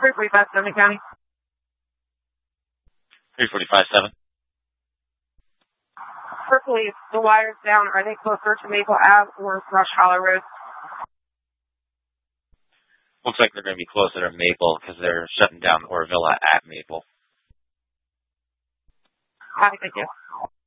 345 Sonoma County. 345-7. Hopefully, the wires down. Are they closer to Maple Ave or Rush Hollow Road? Looks like they're going to be closer to Maple because they're shutting down Orvilla at Maple. Thank you.